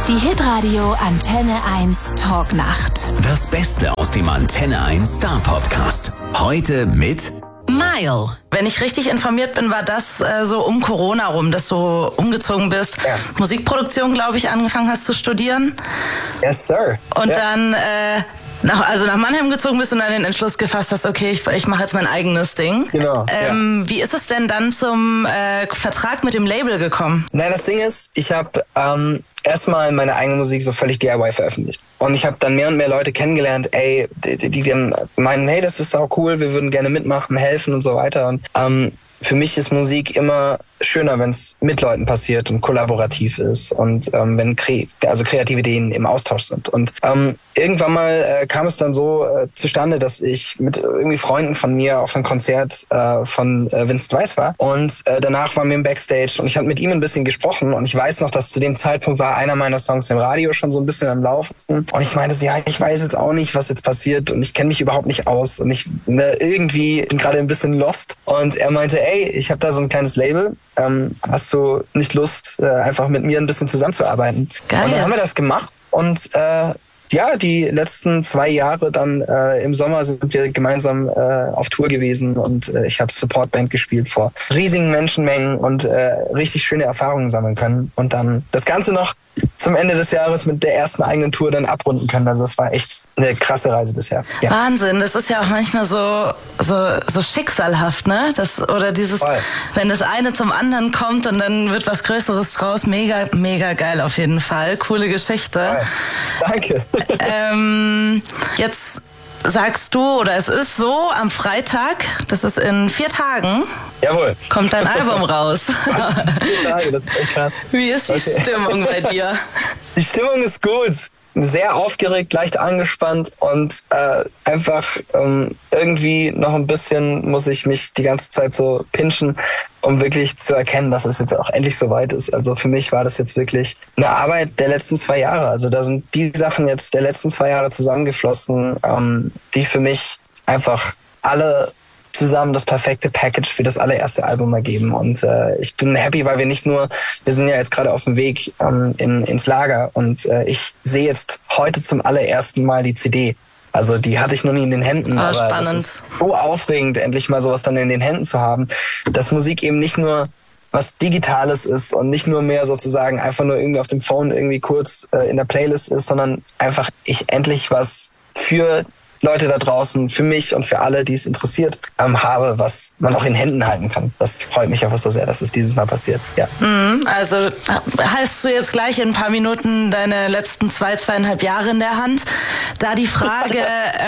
Die Hitradio Antenne 1 Talknacht. Das Beste aus dem Antenne 1 Star Podcast. Heute mit Mile. Wenn ich richtig informiert bin, war das so um Corona rum, dass du umgezogen bist. Ja. Musikproduktion, glaube ich, angefangen hast zu studieren. Yes, sir. Und ja. dann nach Mannheim gezogen bist und dann den Entschluss gefasst hast, okay, ich mache jetzt mein eigenes Ding. Genau, Wie ist es denn dann zum Vertrag mit dem Label gekommen? Nein, das Ding ist, ich habe erstmal meine eigene Musik so völlig DIY veröffentlicht. Und ich habe dann mehr und mehr Leute kennengelernt, die dann meinen, hey, das ist auch cool, wir würden gerne mitmachen, helfen und so weiter. Und für mich ist Musik immer schöner, wenn es mit Leuten passiert und kollaborativ ist und wenn kreative Ideen im Austausch sind. Und irgendwann mal kam es dann so zustande, dass ich mit irgendwie Freunden von mir auf einem Konzert von Vincent Weiss war und danach waren wir im Backstage und ich hatte mit ihm ein bisschen gesprochen und ich weiß noch, dass zu dem Zeitpunkt war einer meiner Songs im Radio schon so ein bisschen am Laufen und ich meinte so, ja, ich weiß jetzt auch nicht, was jetzt passiert und ich kenne mich überhaupt nicht aus und ich irgendwie bin gerade ein bisschen lost und er meinte, ich habe da so ein kleines Label, hast du nicht Lust, einfach mit mir ein bisschen zusammenzuarbeiten? Geil. Und dann haben wir das gemacht und die letzten 2 Jahre dann im Sommer sind wir gemeinsam auf Tour gewesen und ich habe Supportband gespielt vor riesigen Menschenmengen und richtig schöne Erfahrungen sammeln können und dann das Ganze noch zum Ende des Jahres mit der ersten eigenen Tour dann abrunden können. Also es war echt eine krasse Reise bisher. Ja. Wahnsinn, das ist ja auch manchmal so schicksalhaft, ne? Voll. Wenn das eine zum anderen kommt und dann wird was Größeres draus. Mega, mega geil auf jeden Fall. Coole Geschichte. Danke. Jetzt sagst du, oder es ist so, am Freitag, das ist in 4 Tagen, Jawohl. kommt dein Album raus. 4 Tage, das ist echt krass. Wie ist die Stimmung bei dir? Die Stimmung ist gut. Sehr aufgeregt, leicht angespannt und einfach irgendwie noch ein bisschen muss ich mich die ganze Zeit so pinchen, um wirklich zu erkennen, dass es jetzt auch endlich soweit ist. Also für mich war das jetzt wirklich eine Arbeit der letzten 2 Jahre. Also da sind die Sachen jetzt der letzten 2 Jahre zusammengeflossen, die für mich einfach alle zusammen das perfekte Package für das allererste Album ergeben. Und ich bin happy, weil wir sind ja jetzt gerade auf dem Weg ins Lager und ich sehe jetzt heute zum allerersten Mal die CD. Also die hatte ich noch nie in den Händen. Aber spannend. Das ist so aufregend, endlich mal sowas dann in den Händen zu haben, dass Musik eben nicht nur was Digitales ist und nicht nur mehr sozusagen einfach nur irgendwie auf dem Phone irgendwie kurz in der Playlist ist, sondern einfach ich endlich was für Leute da draußen, für mich und für alle, die es interessiert, habe, was man auch in Händen halten kann. Das freut mich einfach so sehr, dass es dieses Mal passiert. Ja. Also hast du jetzt gleich in ein paar Minuten deine letzten 2,5 Jahre in der Hand. Da die Frage,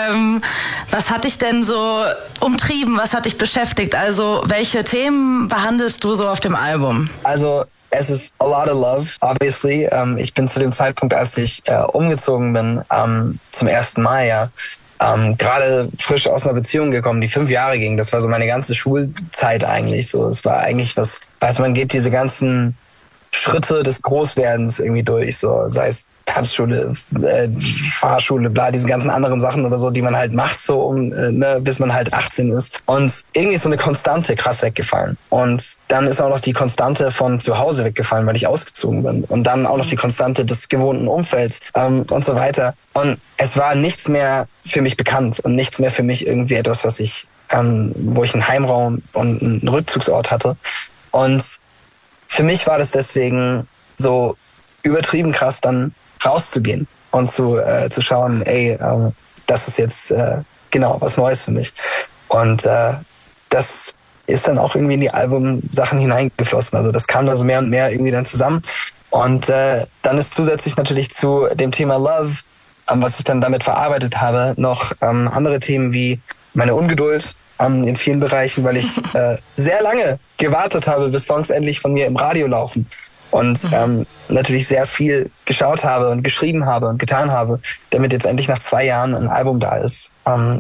was hat dich denn so umtrieben, was hat dich beschäftigt? Also welche Themen behandelst du so auf dem Album? Also es ist a lot of love, obviously. Ich bin zu dem Zeitpunkt, als ich umgezogen bin, zum ersten Mal, gerade frisch aus einer Beziehung gekommen, die 5 Jahre ging. Das war so meine ganze Schulzeit eigentlich. So, es war eigentlich man geht diese ganzen Schritte des Großwerdens irgendwie durch. So, sei es Tanzschule, Fahrschule, diese ganzen anderen Sachen oder so, die man halt macht, so bis man halt 18 ist. Und irgendwie ist so eine Konstante krass weggefallen. Und dann ist auch noch die Konstante von zu Hause weggefallen, weil ich ausgezogen bin. Und dann auch noch die Konstante des gewohnten Umfelds und so weiter. Und es war nichts mehr für mich bekannt und nichts mehr für mich irgendwie etwas, was wo ich einen Heimraum und einen Rückzugsort hatte. Und für mich war das deswegen so übertrieben krass, dann rauszugehen und zu schauen, das ist jetzt genau was Neues für mich. Und das ist dann auch irgendwie in die Albumsachen hineingeflossen. Also das kam da so mehr und mehr irgendwie dann zusammen. Und dann ist zusätzlich natürlich zu dem Thema Love, was ich dann damit verarbeitet habe, noch andere Themen wie meine Ungeduld in vielen Bereichen, weil ich sehr lange gewartet habe, bis Songs endlich von mir im Radio laufen. Und natürlich sehr viel geschaut habe und geschrieben habe und getan habe, damit jetzt endlich nach 2 Jahren ein Album da ist.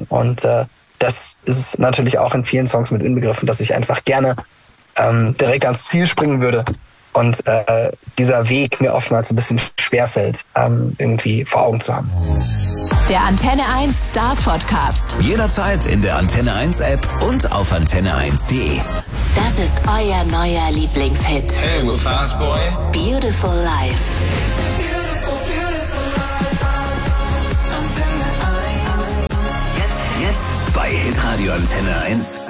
Das ist natürlich auch in vielen Songs mit inbegriffen, dass ich einfach gerne direkt ans Ziel springen würde. Und dieser Weg mir oftmals ein bisschen schwerfällt, irgendwie vor Augen zu haben. Der Antenne 1 Star Podcast. Jederzeit in der Antenne 1 App und auf antenne1.de. Das ist euer neuer Lieblingshit. Hey, we're Fast Boy. Beautiful Life. Beautiful Bei Hitradio Antenne 1.